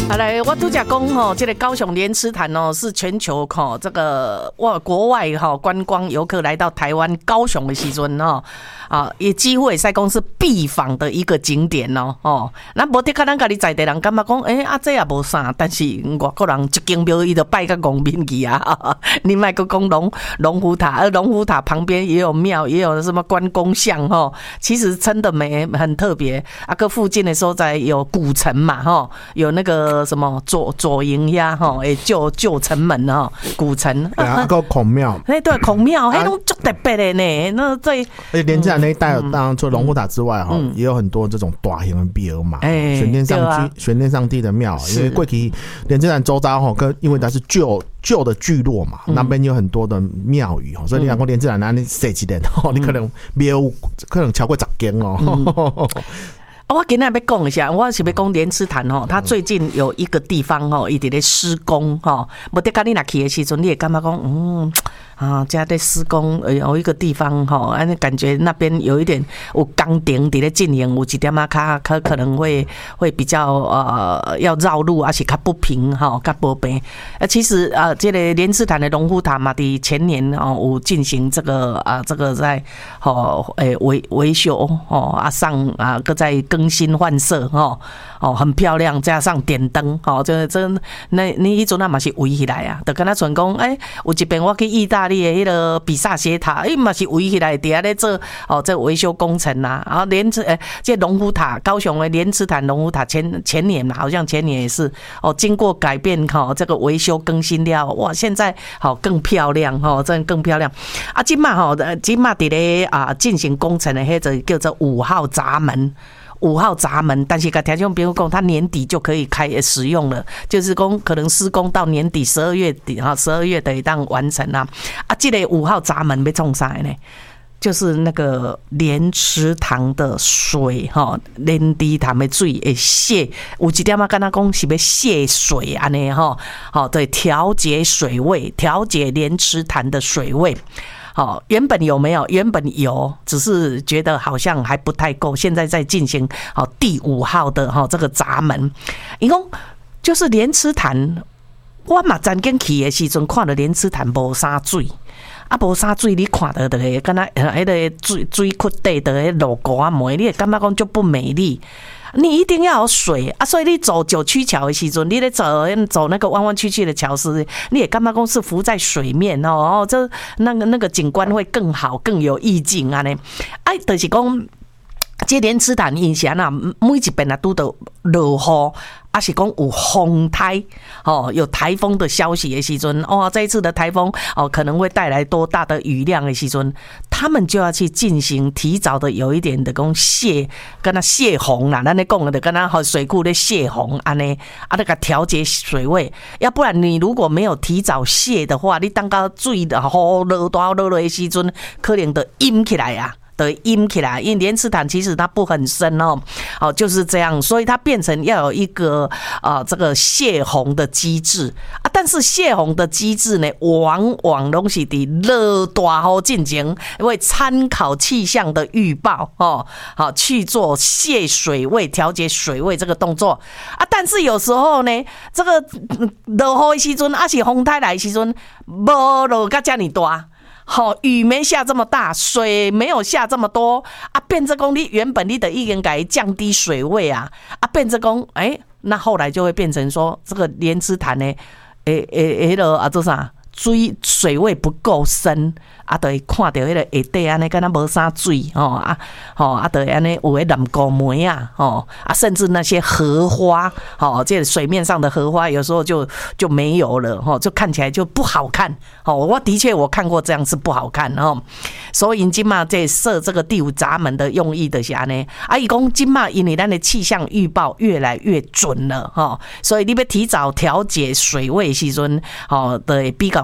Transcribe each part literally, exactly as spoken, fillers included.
好来，我拄则讲吼，这个高雄莲池潭哦，是全球吼这个哇国外哈观光游客来到台湾高雄的时阵哦。啊，也几乎会使讲是必访的一个景点哦，哦，那无得看咱家己在地人感觉讲，诶、欸、啊这也无啥，但是外国人一间庙伊就拜个公面去啊，你莫个讲龙龙虎塔，而龙虎塔旁边也有庙，也有什么关公像吼，其实真的没很特别。啊，个附近的所在有古城嘛吼，有那个什么左左营呀吼，诶旧旧城门哈，古城， 啊个孔庙， 哎对，孔庙，哎拢足特别的呢，那在而且连这那一带，当然除了龙虎塔之外，哈、嗯，也有很多这种大型的庙嘛，哎，玄天上帝、玄、啊、天上帝的庙，因为过去连这站周遭哈，跟因为它是旧旧的聚落嘛，嗯、那边有很多的庙宇，所以你讲连这站那你设几点，嗯、你可能庙可能超过十间哦。嗯我今天要讲一下，我是要讲莲池潭吼，它最近有一个地方吼，一直在施工吼，无得讲你若去的时阵，你也感觉讲，嗯啊，家在施工，有一个地方吼，安尼感觉那边有一点有工程伫咧进行，有一点啊，较可可能会会比较呃要绕路，而且较不平吼，较无平。呃，其实啊，这个莲池潭的龙虎塔嘛，伫前年哦有进行这个啊，这个在吼诶维维修哦啊上啊个在。更新换色哦哦，很漂亮，加上点灯哦，这这那那一阵那嘛是围起来啊，就跟他传讲，哎，有一边我去意大利的迄个比萨斜塔，哎嘛是围起来，底下咧做哦这维修工程呐、啊，然后莲池诶，这龙虎塔，高雄的莲池潭龙虎塔前前年嘛，好像前年也是哦，经过改变哈、哦，这个维修更新了，哇，现在好、哦、更漂亮哈、哦，真的更漂亮啊！今嘛哈，今嘛伫咧啊进行工程的迄个叫做五号闸门。五号闸门，但是跟听众朋友讲，它年底就可以开使用了，就是讲可能施工到年底十二月底哈，十二月的一档完成啊。啊，这个五号闸门要创啥呢？就是那个莲池塘的水哈，莲池潭的水会泄，有一点啊，跟他讲是要泄水安尼哈，好对，调节水位，调节莲池潭的水位。好，原本有没有？原本有，只是觉得好像还不太够。现在在进行好第五号的哈这个闸门，一共就是莲池潭。我嘛曾经去的时阵，看到莲池潭无啥水，啊无啥水，你看到的个，敢若迄个水水库底的迄路沟啊梅，你会感觉讲就不美丽。你一定要有水啊，所以你走九曲桥的时阵，你咧走走那个弯弯曲曲的桥是，你也干嘛讲是浮在水面哦，哦，这那个那个景观会更好，更有意境啊呢。哎，就是讲，这莲池潭以前啊，每一边啊都得落雨。啊是讲有风台哦，有台风的消息的时阵，哦，这一次的台风哦可能会带来多大的雨量的时阵，他们就要去进行提早的有一点的讲泄，跟它泄洪啦，咱咧讲的跟它和水库咧泄洪安尼，啊那个调节水位，要不然你如果没有提早泄的话，你等到水的雨落大落落的时阵，可能就淹起来啊。的阴起来，因为莲池潭其实它不很深哦，哦就是这样，所以它变成要有一个啊、呃、这个泄洪的机制啊，但是泄洪的机制呢，往往都是在热大雨进行，会参考气象的预报哦，好去做泄水位、调节水位这个动作啊，但是有时候呢，这个落雨的时阵，啊是风台来的时阵，无落到这么大。好、哦，雨没下这么大，水没有下这么多啊，变成讲你原本你的应该降低水位啊，啊，变成讲哎，那后来就会变成说这个莲池潭呢，诶诶诶了啊，做啥？水水位不够深啊，就会看到迄个下底安尼，敢若无啥水吼啊，吼啊，就安尼有诶南高梅啊，吼啊，甚至那些荷花，吼，这水面上的荷花有时候就就没有了，吼，就看起来就不好看，吼，我的确我看过这样是不好看，吼，所以今嘛这设这个第五闸门的用意的是安尼，啊，伊讲今嘛因为咱的气象预报越来越准了，吼，所以你要提早调节水位时阵，吼，的比较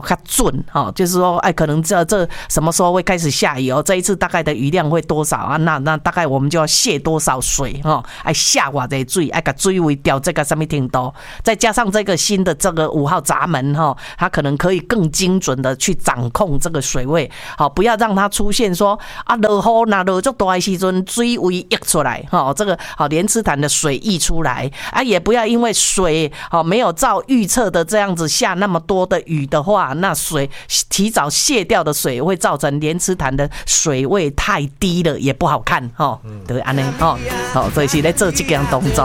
较准哈，就是说哎，可能这这什么时候会开始下雨哦？这一次大概的雨量会多少啊？那那大概我们就要泄多少水哈？哎，下偌济水，哎，个水位调这个什么程度？再加上这个新的这个五号闸门哈，它可能可以更精准的去掌控这个水位，好，不要让它出现说啊，落雨那落足大的时阵水位溢出来哈，这个好莲池潭的水溢出来啊，也不要因为水好没有照预测的这样子下那么多的雨的话，那水提早泄掉的水会造成莲池潭的水位太低了，也不好看哈，对安尼哈，好，所以是在做这件动作。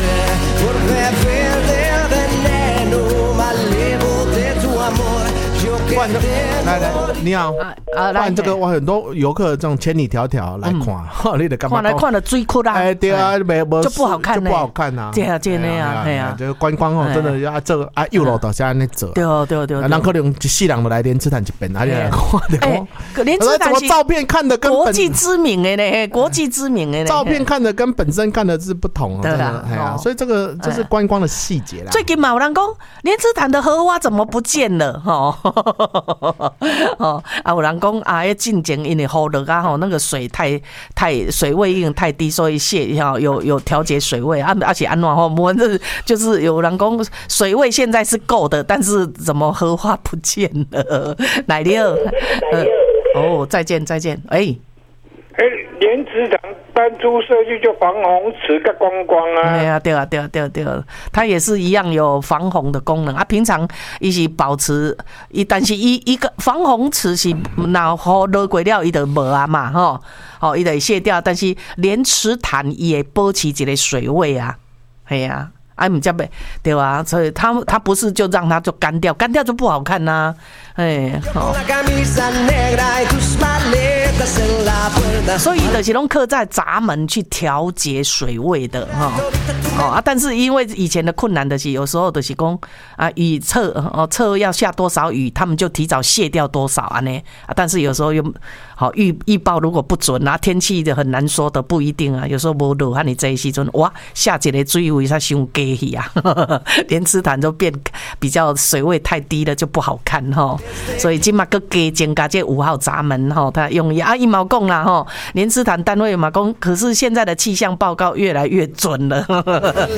来来，你好，啊，来这个我很多游客这种千里迢迢来看，你得干嘛？ 看来看了水窟啦， 哎，对啊，没没就不好看， 就不好看呐， 对啊，对啊，对啊， 这个观光哦，真的要这个啊，右路到现在走， 对对对， 人可能一世人都来莲池潭一遍，而且哎，莲池潭怎么照片看的跟国际知名的呢？国际知名的呢？ 照片看的跟本身看的是不同，真的，哎呀，所以这个这是观光的细节啦。 最近嘛有人讲莲池潭的荷花怎么不见了？哈。哦，啊，有人讲啊，迄进前因为雨落啊，吼，那个水太太水位已经太低，所以泄哈有有调节水位啊，而且安暖吼，我们这就是有人讲水位现在是够的，但是怎么荷花不见了？乃利尔，呃，哦，再见再见，哎。 哎，莲池潭当初设计就防洪池跟观光啊。 对啊，对啊，对啊，对啊，对啊，它也是一样有防洪的功能啊。平常伊是保持，伊但是伊一个防洪池是那雨落过了，伊就无啊嘛，吼，哦，伊就会卸掉。但是莲池潭伊会保持一个水位啊，系啊。哎，唔接呗，对吧？所以它它不是就让它就干掉，干掉就不好看呐、啊。哎，好。所以就是拢刻在闸门去调节水位的哈。哦啊，但是因为以前的困难的是，有时候的是讲啊，雨测哦测要下多少雨，他们就提早卸掉多少啊呢啊。但是有时候又好预预报如果不准啊，天气的很难说的，不一定啊。有时候无落，哈你这一时阵哇下一个水位它伤低去啊，莲池潭就变比较水位太低了就不好看哈。所以今嘛个加增加这五号闸门哈，他用意啊一毛讲啦哈，莲池潭单位嘛讲，可是现在的气象报告越来越准了。